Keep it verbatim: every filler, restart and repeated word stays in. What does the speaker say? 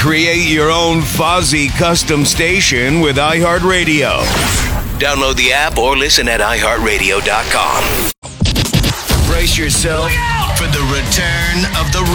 Create your own Fozzy custom station with iHeartRadio. Download the app or listen at i heart radio dot com. Brace yourself for the return of the